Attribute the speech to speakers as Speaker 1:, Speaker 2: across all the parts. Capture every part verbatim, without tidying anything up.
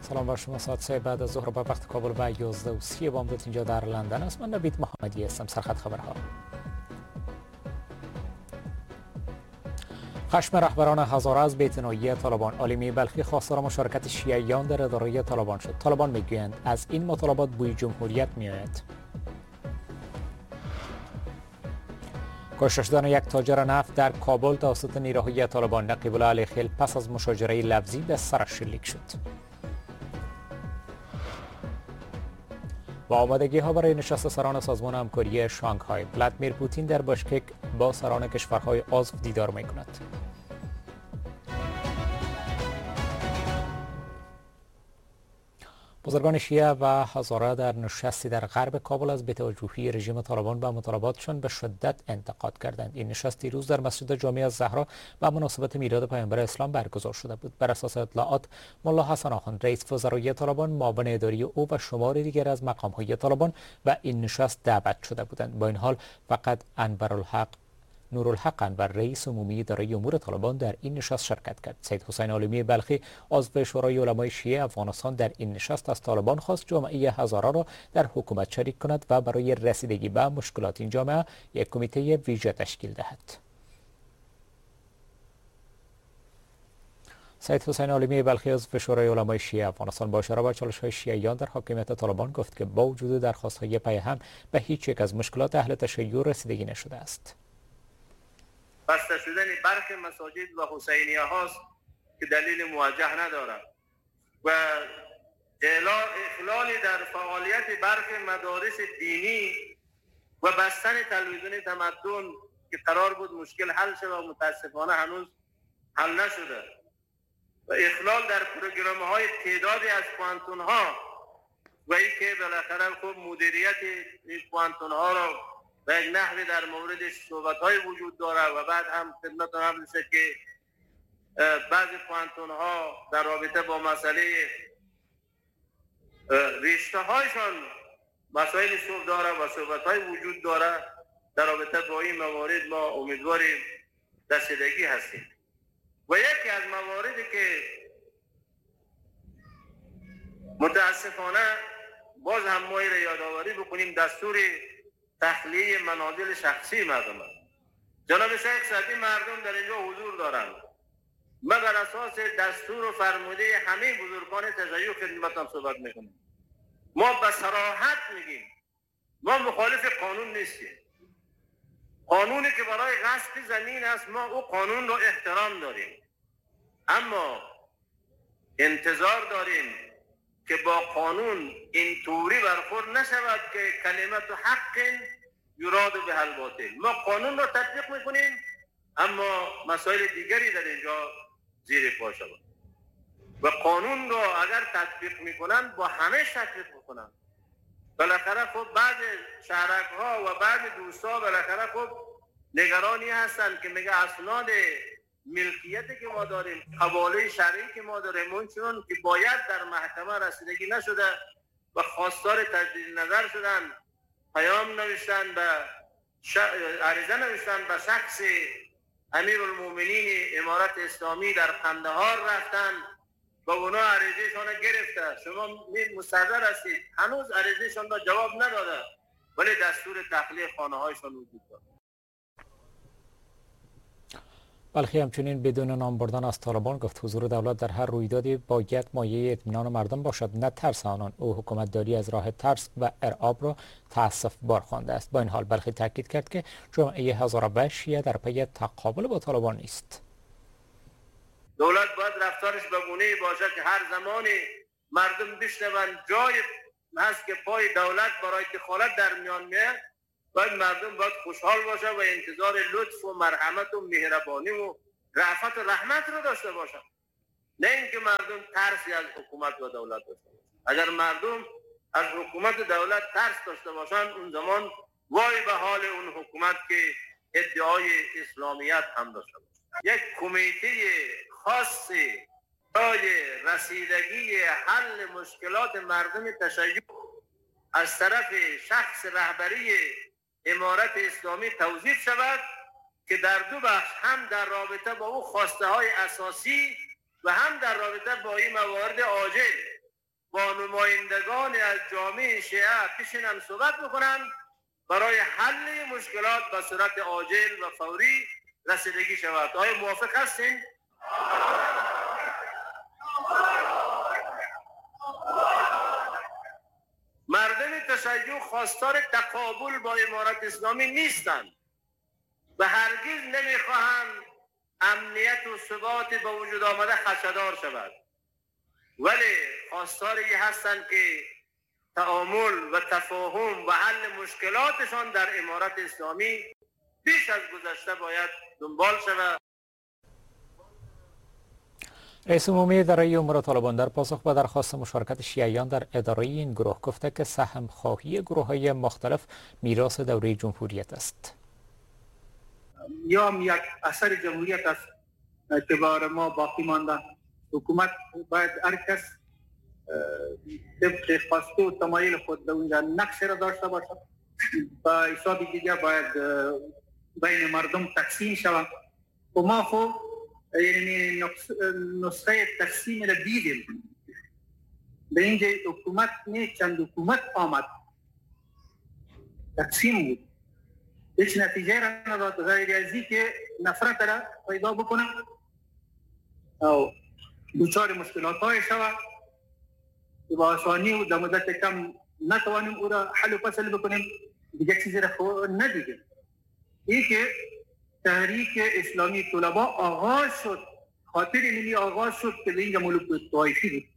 Speaker 1: سلام بر شما. ساعت سه بعد از ظهر به وقت کابل و یازده و سی بامداد اینجا در لندن است. من نوید محمدی هستم. سرخط خبرها. خشم رهبران هزاره از بی‌اعتنایی طالبان. عالمی بلخی خواستار مشارکت شیعیان در اداره طالبان شد. طالبان میگویند از این مطالبات بوی جمهوریت میآید. کشته شدن یک تاجر نفت در کابل توسط نیروهای طالبان. نقیب الله علیخیل پس از مشاجره لفظی به سرش شلیک شد. و آمادگی ها برای نشست سران سازمان همکاری شانگهای. ولادیمیر پوتین در باشکک با سران کشورهای عضو دیدار می کند. بزرگان شیعه و هزاره در نشستی در غرب کابل از بی‌توجهی رژیم طالبان به مطالباتشان به شدت انتقاد کردند. این نشست دیروز در مسجد جامع الزهرا و مناسبت میلاد پیامبر اسلام برگزار شده بود. بر اساس اطلاعات، ملا حسن آخوند رئیس وزرای طالبان، معاون اداری او و شماری دیگر از مقام‌های طالبان و این نشست دعوت شده بودند. با این حال فقط انورالحق نورالحق انور رئیس عمومی اداره امور طالبان در این نشست شرکت کرد. سید حسین عالمی بلخی عضو شورای علمای شیعه افغانستان در این نشست از طالبان خواست جامعه هزاره را در حکومت شریک کند و برای رسیدگی به مشکلات این جامعه یک کمیته ویژه تشکیل دهد. سید حسین عالمی بلخی عضو شورای علمای شیعه افغانستان با اشاره به چالش‌های شیعیان در حاکمیت طالبان گفت که با وجود درخواست‌های پیهم به هیچ یک از مشکلات اهل تشیع رسیدگی نشده است.
Speaker 2: بسته شدن برخی مساجد و حسینیه هاست که دلیل موجه ندارد و اخلال در فعالیت برخی مدارس دینی و بستن تلویزیون تمدن که قرار بود مشکل حل شد و متاسفانه هنوز حل نشده و اخلال در پروگرام های تعدادی از پوانتون ها و ای که بالاخره خوب مدیریت این پوانتون ها را و یک نحوی در موردش صحبت‌های وجود داره و بعد هم خدمتتون عرض میشه که بعضی پوانتون ها در رابطه با مسئله رشته هایشان مسائل صحبت داره و صحبت‌های وجود داره. در رابطه با این موارد ما امیدواریم رسیدگی هستیم و یکی از مواردی که متاسفانه باز هم ما را یادآوری بکنیم دستور تخلیه منازل شخصی مردم است. جناب شیخ صدی مردم در اینجا حضور دارند. ما بر اساس دستور و فرموده همه بزرگان تشیع خدمتتان صحبت میکنیم. ما به صراحت میگیم ما مخالف قانون نیستیم. قانونی که برای غصب زمین است ما او قانون را احترام داریم، اما انتظار داریم که با قانون اینطوری برخورد نشود که کلمت حق یراد به الباطل. ما قانون را تطبیق میکنیم اما مسائل دیگری در اینجا زیر پا شود و قانون را اگر تطبیق میکنن با همه تطبیق میکنن. بالاخره خب بعض شهرک ها و بعض دوستا بالاخره خب نگرانی هستند که میگه اسناد ملکیتی که ما داریم، حواله شرعی که ما داریم اونچنان که باید در محکمه رسیدگی نشده و خواستار تجدید نظر شدن، پیام نوشتن به ش... عریضه نوشتن به شخص امیرالمومنین امارت اسلامی در قندهار رفتن و اونا عریضهشان گرفته. شما مستحضر هستید هنوز عریضهشان را جواب نداده ولی دستور تخلیه خانه هایشان وجود دارد.
Speaker 1: بلخی همچنین بدون نام بردن از طالبان گفت حضور دولت در هر رویدادی باید مایه اطمینان مردم باشد نه ترس آنان. او حکومتداری از راه ترس و ارعاب را تأسف بار خوانده است. با این حال بلخی تاکید کرد که جامعه هزاره و شیعه در پی تقابل با طالبان نیست.
Speaker 2: دولت باید رفتارش به گونه‌ای باشد که هر زمانی مردم بشنوند جای هست که پای دولت برای دخالت در میان میاد، باید مردم باید خوشحال باشه و انتظار لطف و مرحمت و مهربانی و رأفت و رحمت رو داشته باشن، نه اینکه مردم ترسی از حکومت و دولت داشته باشن. اگر مردم از حکومت و دولت ترس داشته باشن اون زمان وای به حال اون حکومت که ادعای اسلامیت هم داشته باشه. یک کمیته خاصی برای رسیدگی حل مشکلات مردم تشیع از طرف شخص رهبری امارت اسلامی توظیف شود که در دو بخش، هم در رابطه با او خواسته های اساسی و هم در رابطه با این موارد عاجل با نمایندگان از جامعه شیعه بشینن صحبت بکنن برای حل مشکلات به صورت عاجل و فوری رسیدگی شود. آیا موافق هستین؟ مردم تشیع خواستار تقابل با امارت اسلامی نیستند و هرگز نمیخواهند امنیت و ثبات به وجود آمده خدشه‌دار شود، ولی خواستار این هستند که تعامل و تفاهم و حل مشکلاتشان در امارت اسلامی بیش از گذشته باید دنبال شود.
Speaker 1: رئیس عمومی اداره امور طالبان در پاسخ به درخواست مشارکت شیعیان در اداره این گروه گفته که سهم خواهی گروه‌های مختلف میراث دوره جمهوریت است.
Speaker 3: یا یک اثر جمهوریت است که بر ما باقی مانده. حکومت باید هر کس طبق خواسته و تمایل خود در اونجا نقش را داشته باشد و حساب دیگه باید بین مردم تقسیم شود. و ما خب یعنی نسخه تقسیم را دیدیم. به اینجا حکومت نه چند حکومت آمد تقسیم بود، هیچ نتیجه را نداد غیر از این که نفرت را پیدا بکنه او دچار مشکلات های شود که با آسانی و در مدت کم نتوانیم او را حل و فصل بکنیم. دیگه چیزی را ندیدیم. این که تحریک اسلامی طلبا آغاز شد، خاطر ملی آغاز شد که به اینجا ملوک طایفی بود.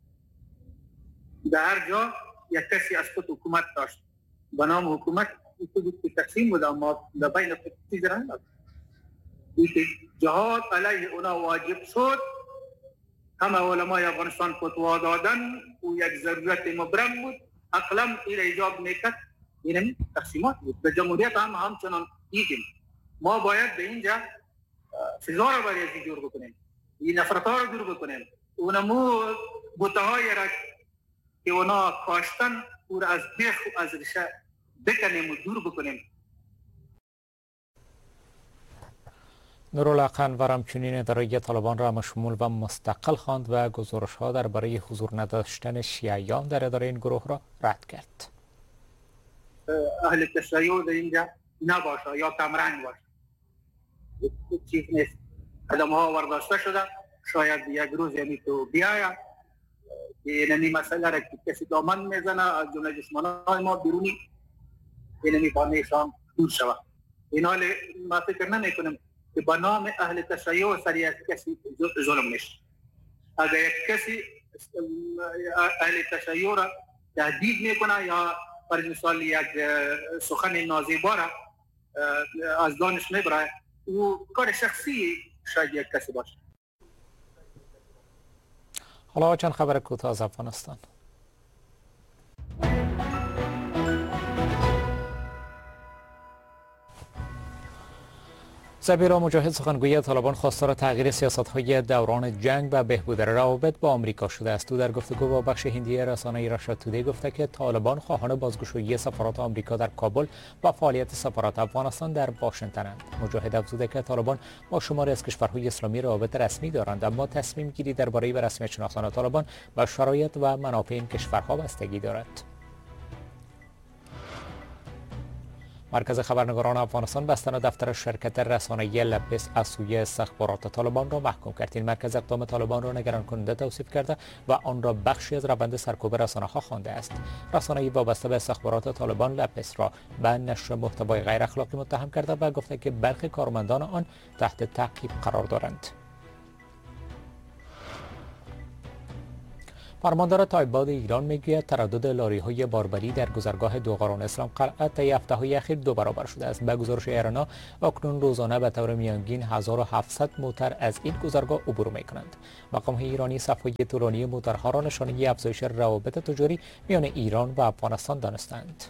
Speaker 3: در هر جا یک کسی از خود حکومت داشت به نام حکومت که تقسیم بود، اما در بین خود چیز را نداشت. این که جهاد علیه اونا واجب شد، همه علمای افغانستان فتوا دادن و یک ضرورت مبرم بود، اقلم این ایجاب میکرد. این تقسیمات بود. به جمهوریت هم همچنان دیدیم. ما باید به اینجا فضا را برای جور بکنیم، این نفرت ها را دور بکنیم، اونمو بوته های را که اونا کاشتن او را از بیخ و از ریشه بکنیم و دور بکنیم.
Speaker 1: نورالحق انور همچنین اداره طالبان را مشمول و مستقل خواند و گزارش ها درباره حضور نداشتن شیعیان در اداره این گروه را رد کرد.
Speaker 3: اهل تشیع در اینجا نباشه یا کمرنگ باشه، چیز نیست. قدم ها ورداشته شده، شاید یک روز یعنی تو بیاید که اینمی مسئله را که کسی دامن میزنه از جمله دشمنان ما بیرونی اینمی بانیشان دور شود. این حال ما فکر نمی کنم که به نام اهل تشیع سری از کسی ظلم نشه. اگر یک کسی اهل تشیع را تهدید میکنه یا برای مثال یک سخن نازیبا را از دانش میبره، او کار شخصی شاید یک کسی باشه.
Speaker 1: حالا چند خبر کوتاه از افغانستان. زبیرا مجاهد سخنگوی طالبان خواستار تغییر سیاست‌های دوران جنگ و بهبود روابط با آمریکا شده است. او در گفتگو با بخش هندی رسانه رشاد تودی گفته که طالبان خواهان بازگشایی سفارات آمریکا در کابل و فعالیت سفارات افغانستان در واشنگتن‌اند. مجاهد افزوده که طالبان با شماری از کشورهای اسلامی روابط رسمی دارند، اما تصمیم گیری درباره به رسمیت شناختن طالبان و شرایط و منافع این کشورها بستگی دارد. مرکز خبرنگاران افغانستان بستن دفتر شرکت رسانه‌ای لپس از سوی استخبارات طالبان را محکوم کرد. این مرکز اقدام طالبان را نگران کننده توصیف کرده و آن را بخشی از روند سرکوب رسانه‌ها خوانده است. رسانه‌ای وابسته به استخبارات طالبان لپس را به نشر محتوای غیر اخلاقی متهم کرده و گفته که برخی کارمندان آن تحت تعقیب قرار دارند. فرماندار تایباد ایران میگوید تردد لاری‌های باربری در گذرگاه دوغاران اسلام قلعه طی هفته‌های اخیر دو برابر شده است. به گزارش ایرنا اکنون روزانه به طور میانگین هزار و هفتصد موتر از این گذرگاه عبور می‌کنند. مقام‌های ایرانی صفحه طولانی موترها را نشانه افزایش روابط تجاری میان ایران و افغانستان دانستند.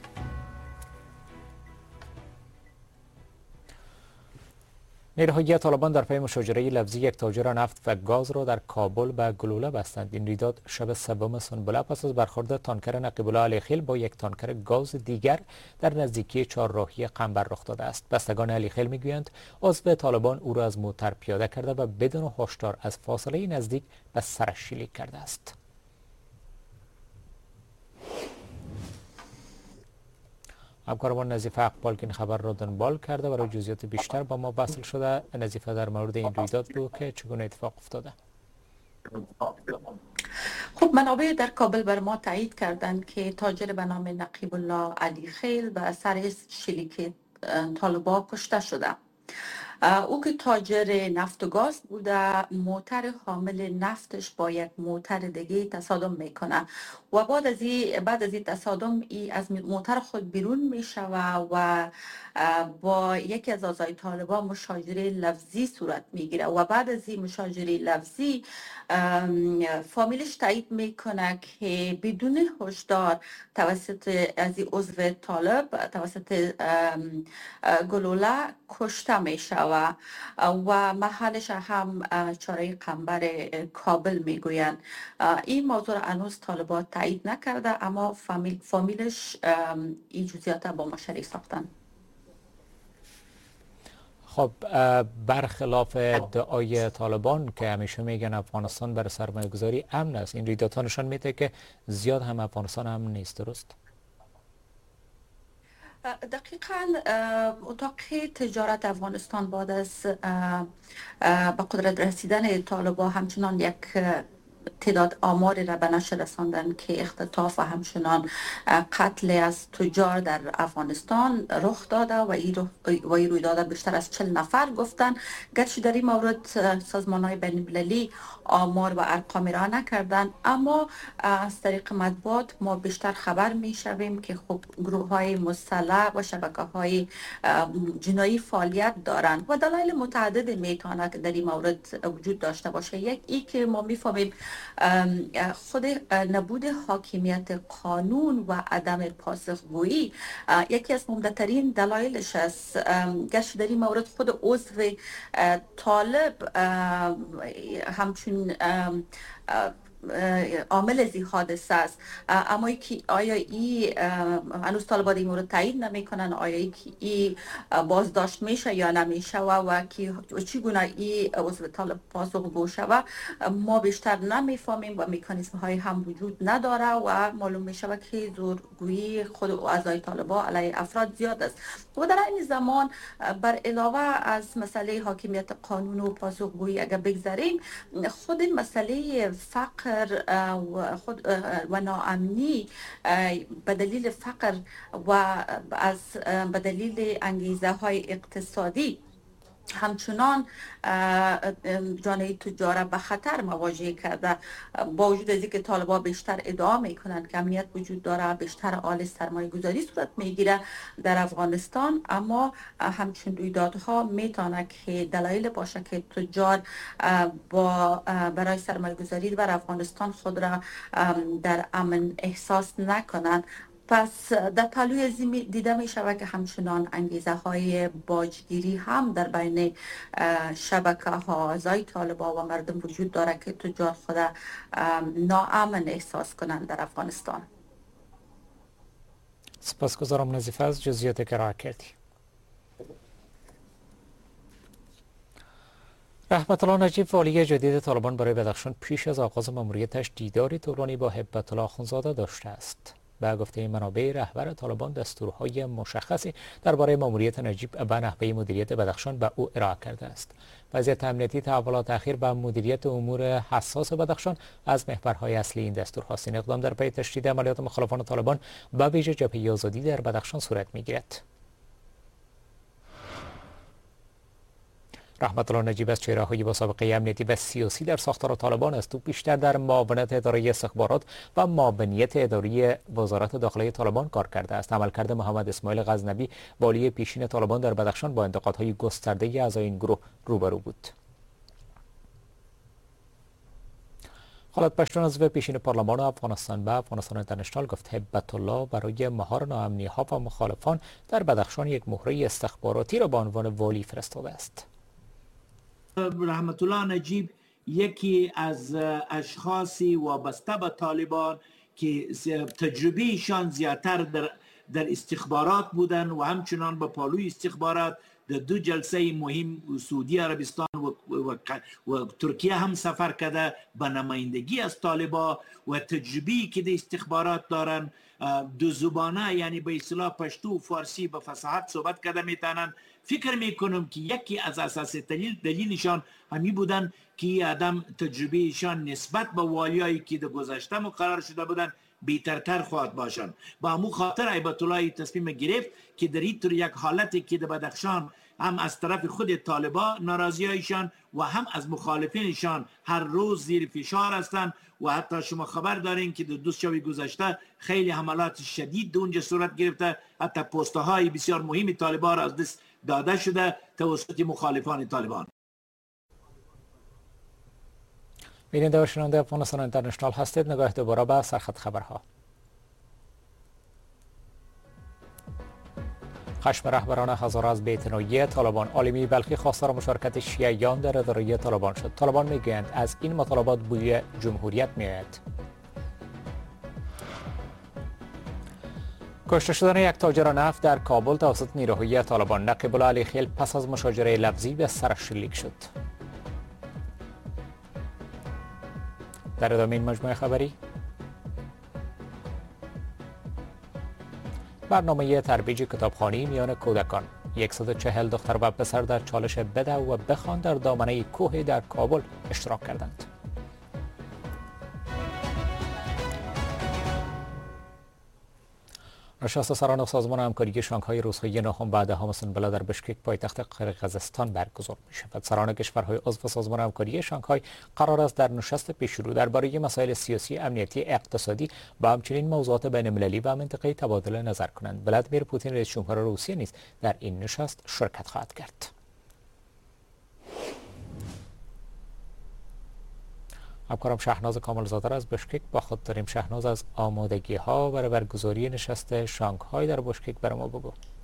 Speaker 1: نیروهای طالبان در پی مشاجره لفظی یک تاجر نفت و گاز را در کابل به گلوله بستند. این رویداد شب سوم سنبله پس از برخورد تانکر نقیب الله علیخیل با یک تانکر گاز دیگر در نزدیکی چهارراهی قنبر رخ داده است. بستگان علیخیل میگویند عضو طالبان او را از موتر پیاده کرده و بدون هشدار از فاصله نزدیک به سرش شلیک کرده است. همکارمان نظیفه اقبال که این خبر را دنبال کرده و برای جزئیات بیشتر با ما وصل شده. نظیفه، در مورد این رویداد بگو که چگونه اتفاق افتاده؟
Speaker 4: خب منابع در کابل بر ما تایید کردند که تاجر به نام نقیب الله علی خیل به اثر شلیک طالبان کشته شده. او که تاجر نفت و گاز بوده، موتر حامل نفتش با یک موتر دیگه تصادم میکنه و بعد از این بعد از این تصادم ای از موتر خود بیرون میشوه و با یکی از اعضای طالبان مشاجره لفظی صورت میگیره و بعد از این مشاجره لفظی فامیلش تایید میکنه که بدون هشدار توسط از این عضو طالب توسط گلوله کشته میشه و و محلش هم چاره قنبر کابل میگویند. این موضوع را هنوز طالبان تایید نکرده، اما فامیل فامیلش این جزئیات با ما شریک ساختن.
Speaker 1: خب برخلاف ادعای طالبان که همیشه میگن افغانستان برای سرمایه گذاری امن است، این رویدادها نشان میده که زیاد هم افغانستان امن نیست، درست؟
Speaker 4: دقیقاً اتاق تجارت افغانستان بعد از به قدرت رسیدن طالبان همچنان یک تعداد آماری را به نشر رساندن که اختطاف و همچنان قتل از تجار در افغانستان رخ داده و این و این رویداد بیشتر از چهل نفر گفتن. گرچه در این مورد سازمان‌های بین‌المللی آمار و ارقام را نکردن، اما از طریق مطبوعات ما بیشتر خبر می‌شویم که خب گروه‌های مسلح و شبکه‌های جنایی فعالیت دارند و دلایل متعدد میتونه که در این مورد وجود داشته باشه. یک ای که ما می‌فهمیم خود نبود حاکمیت قانون و عدم پاسخگویی یکی از مهمترین دلایلش است. گرچه در این مورد خود عضو طالب همچون عامل از این حادثه است، اما که آیا این هنوز طالبان این مورد تایید نمیکنن، آیا که این بازداشت میشه یا نمیشه و و که چگونه این عضو طالب پاسخگو شود ما بیشتر نمیفهمیم و مکانیزم های هم وجود نداره و معلوم میشه که زورگویی خود اعضای طالبان علیه افراد زیاد است. و در این زمان بر علاوه از مسئله حاکمیت قانون و پاسخگویی اگر بگذاریم، خود مسئله فقر و خود و ناامنی به دلیل فقر و از به دلیل انگیزه های اقتصادی همچنان جانب تجار به خطر مواجه کرده. با وجود از اینکه طالبان بیشتر ادعا میکنند که امنیت وجود داره، بیشتر آل سرمایه گذاری صورت میگیره در افغانستان، اما همچنین رویدادها میتونه که دلایل باشه که تجار با برای سرمایه گذاری در افغانستان خود را در امن احساس نکنند. پس در پهلوی از دیده می شود که همچنان انگیزه های باجگیری هم در بین شبکه ها اعضای طالبان و مردم وجود داره که تجار خود ناامن احساس کنند در افغانستان.
Speaker 1: سپاسگزارم نظیفه از جزئیات که ارائه کردی. رحمت الله نجیب، والی جدید طالبان، برای بدخشان پیش از آغاز ماموریتش دیداری طولانی با هبت الله آخونزاده داشته است. به گفته منابع، رهبر طالبان دستورهای مشخصی درباره ماموریت نجیب به نحوه مدیریت بدخشان به او ارائه کرده است. وضعیت امنیتی، تحولات اخیر و مدیریت امور حساس بدخشان از محورهای اصلی این دستور هاست. این اقدام در پی تشدید عملیات مخالفان طالبان به ویژه جبهه آزادی در بدخشان صورت می‌گیرد. رحمت الله نجیب از چهره‌های با سابقه امنیتی و سیاسی در ساختار طالبان است. او بیشتر در معاونت اداره استخبارات و معاونیت اداری وزارت داخلی طالبان کار کرده است. عملکرد محمد اسماعیل غزنوی، والی پیشین طالبان در بدخشان، با انتقادهای گسترده اعضای این گروه روبرو بود. خالد پشتون، عضو پیشین پارلمان افغانستان و افغانستان اینترنشنال، گفت هبت الله برای مهار ناامنی ها و مخالفان در بدخشان یک مهره استخباراتی را به عنوان والی فرستاده است.
Speaker 5: رحمت الله نجیب یکی از اشخاصی وابسته به طالبان که تجربهشان زیادتر در در استخبارات بودن و همچنان به پالوی استخبارات در دو جلسه مهم سعودی عربستان و, و, و ترکیه هم سفر کرده به نمایندگی از طالبا و تجربی که در استخبارات دارن، دو زبانه یعنی به اصطلاح پشتو و فارسی به فصاحت صحبت کرده میتونن. فکر میکنم که یکی از اساسی دلیل دلیلشان همی بودن که آدم تجربهشان نسبت به والیایی که در گذشته مقرر شده بودن بیترتر خواهد باشند. با همون خاطر ایبت الله تصمیم گرفت که در این طور یک حالتی که در بدخشان هم از طرف خود طالبا ناراضیایشان و هم از مخالفینشان هر روز زیر فشار هستند و حتی شما خبر دارین که در دو شب گذشته خیلی حملات شدید در اونجا صورت گرفته، حتی پوسته های بسیار مهمی طالبا را از دست داده شده توسط مخالفان طالبان.
Speaker 1: بیننده و شنونده افغانستان اینترنشنال هستید. نگاه دوباره به سرخط خبرها. خشم رهبران هزاره از بی‌اعتنایی طالبان. عالمی بلخی خواستار مشارکت شیعیان در اداره طالبان شد. طالبان میگویند از این مطالبات بوی جمهوریت میآید. کشته شدن یک تاجر نفت در کابل توسط نیروهای طالبان. نقیب الله علی خیل پس از مشاجره لفظی به سرش شلیک شد. در ادامه این مجموعه خبری برنامه ترویج کتابخوانی میان کودکان. صد و چهل دختر و پسر در چالش بده و بخوان در دامنه کوه در کابل اشتراک کردند. نشست سران سازمان همکاری شانگهای روزهای نهم و دهم سنبله در بشکک پایتخت قرقیزستان برگزار می شود. سران کشورهای عضو سازمان همکاری شانگهای قرار است در نشست پیشرو درباره مسائل سیاسی، امنیتی، اقتصادی و همچنین موضوعات بین المللی و منطقه‌ای تبادل نظر کنند. ولادیمیر پوتین رئیس جمهور روسیه نیز در این نشست شرکت خواهد کرد. همکارم شهناز کاملزاده را از بشکک با خود داریم. شهناز، از آمادگی ها برای برگزاری نشست شانگهای در بشکک بر ما بگو.